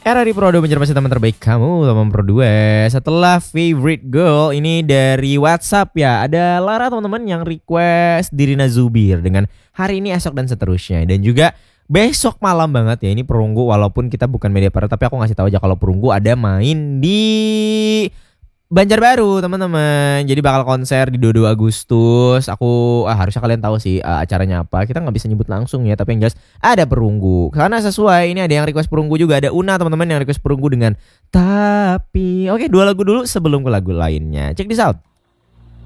Era di Prodo menjadi teman terbaik kamu, teman Pro 2. Setelah Favorite Girl ini dari WhatsApp ya. Ada Lara teman-teman yang request Dirina Zubir dengan hari ini, esok dan seterusnya. Dan juga besok malam banget ya, ini Perunggu, walaupun kita bukan media partner tapi aku ngasih tahu aja kalau Perunggu ada main di Banjarbaru teman-teman. Jadi bakal konser di 22 Agustus. Aku harusnya kalian tahu sih acaranya apa. Kita nggak bisa nyebut langsung ya, tapi yang jelas ada Perunggu. Karena sesuai ini ada yang request Perunggu juga, ada Una teman-teman yang request Perunggu dengan Tapi. Oke, 2 lagu dulu sebelum ke lagu lainnya. Check this out.